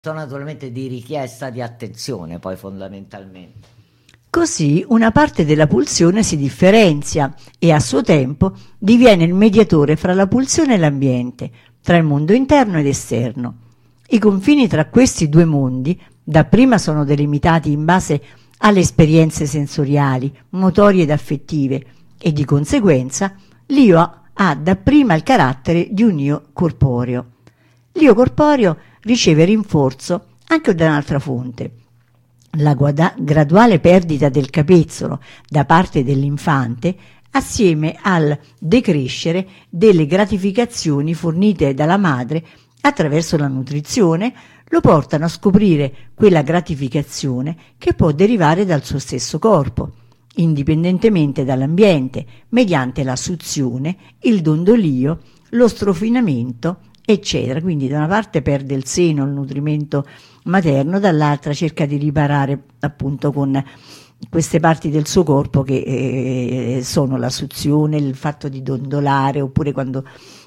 naturalmente di richiesta di attenzione, poi fondamentalmente. Così una parte della pulsione si differenzia e a suo tempo diviene il mediatore fra la pulsione e l'ambiente, tra il mondo interno ed esterno. I confini tra questi due mondi dapprima sono delimitati in base alle esperienze sensoriali, motorie ed affettive e di conseguenza l'io ha dapprima il carattere di un io corporeo. L'io corporeo riceve rinforzo anche da un'altra fonte. La graduale perdita del capezzolo da parte dell'infante, assieme al decrescere delle gratificazioni fornite dalla madre attraverso la nutrizione, lo portano a scoprire quella gratificazione che può derivare dal suo stesso corpo, indipendentemente dall'ambiente, mediante la suzione, il dondolio, lo strofinamento, eccetera. Quindi da una parte perde il seno, il nutrimento materno, dall'altra cerca di riparare appunto con queste parti del suo corpo che sono la suzione, il fatto di dondolare, oppure quando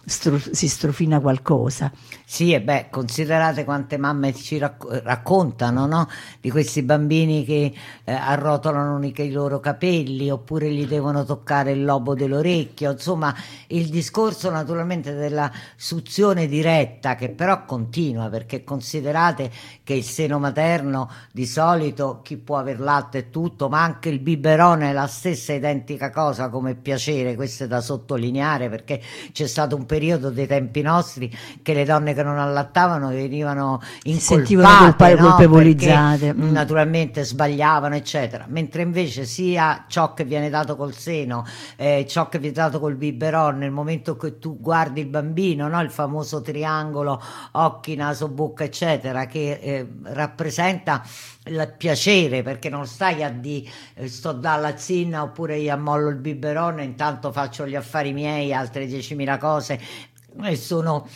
si strofina qualcosa. Sì, e beh, considerate quante mamme ci raccontano, no? Di questi bambini che arrotolano i loro capelli, oppure gli devono toccare il lobo dell'orecchio. Insomma, il discorso naturalmente della suzione diretta, che però continua, perché considerate che il seno materno di solito, chi può aver latte e tutto, ma anche il biberone è la stessa identica cosa come piacere. Questo è da sottolineare, perché c'è stato un periodo dei tempi nostri che le donne che non allattavano venivano incolpate, no? Colpevolizzate, perché naturalmente sbagliavano, eccetera, mentre invece sia ciò che viene dato col seno, ciò che viene dato col biberon, nel momento che tu guardi il bambino, no? Il famoso triangolo occhi, naso, bocca, eccetera, che rappresenta il piacere, perché non stai a di sto dalla zinna oppure io ammollo il biberone, intanto faccio gli affari miei, altre 10.000 cose e sono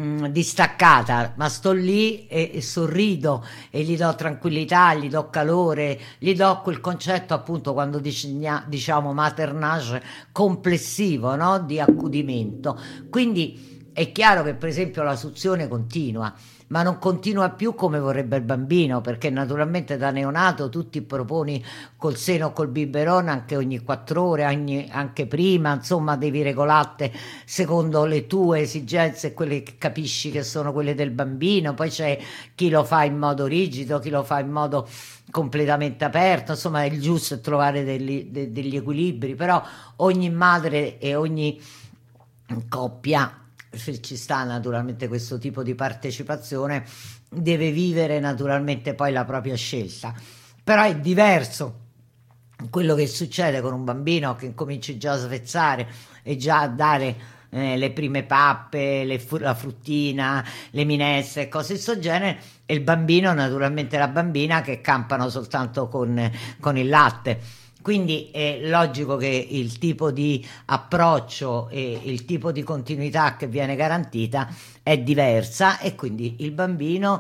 distaccata, ma sto lì e sorrido e gli do tranquillità, gli do calore, gli do quel concetto, appunto, quando diciamo maternage complessivo, no? Di accudimento. Quindi è chiaro che per esempio la suzione continua, ma non continua più come vorrebbe il bambino, perché naturalmente da neonato tu ti proponi col seno o col biberone anche ogni 4 ore, anche prima, insomma devi regolarti secondo le tue esigenze, quelle che capisci che sono quelle del bambino. Poi c'è chi lo fa in modo rigido, chi lo fa in modo completamente aperto, insomma il giusto è trovare degli equilibri, però ogni madre e ogni coppia, se ci sta naturalmente questo tipo di partecipazione, deve vivere naturalmente poi la propria scelta. Però è diverso quello che succede con un bambino che cominci già a svezzare e già a dare le prime pappe, la fruttina, le minestre, cose di questo genere, e il bambino, naturalmente la bambina, che campano soltanto con il latte. Quindi è logico che il tipo di approccio e il tipo di continuità che viene garantita è diversa, e quindi il bambino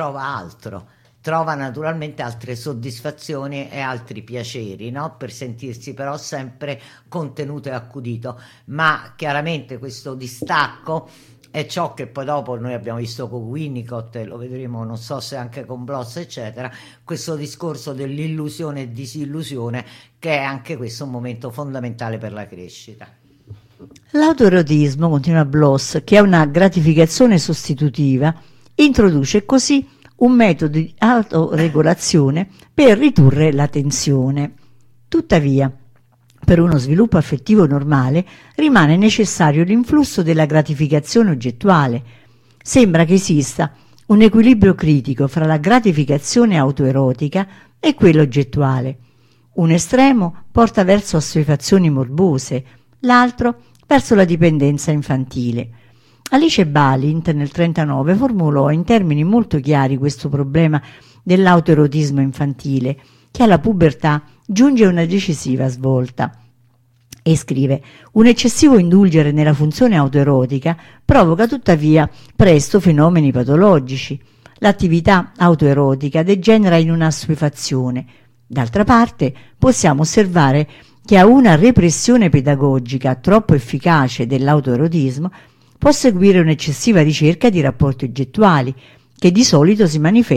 trova naturalmente altre soddisfazioni e altri piaceri, no? Per sentirsi però sempre contenuto e accudito. Ma chiaramente questo distacco è ciò che poi dopo noi abbiamo visto con Winnicott, e lo vedremo non so se anche con Bloss eccetera, questo discorso dell'illusione e disillusione, che è anche questo un momento fondamentale per la crescita. L'autoerotismo, continua Bloss, che è una gratificazione sostitutiva, introduce così un metodo di autoregolazione per ridurre la tensione. Tuttavia, per uno sviluppo affettivo normale rimane necessario l'influsso della gratificazione oggettuale. Sembra che esista un equilibrio critico fra la gratificazione autoerotica e quella oggettuale. Un estremo porta verso assuefazioni morbose, l'altro verso la dipendenza infantile. Alice Balint nel 1939 formulò in termini molto chiari questo problema dell'autoerotismo infantile, che alla pubertà giunge a una decisiva svolta. E scrive: un eccessivo indulgere nella funzione autoerotica provoca tuttavia presto fenomeni patologici. L'attività autoerotica degenera in una assuefazione. D'altra parte possiamo osservare che a una repressione pedagogica troppo efficace dell'autoerotismo può seguire un'eccessiva ricerca di rapporti oggettuali, che di solito si manifesta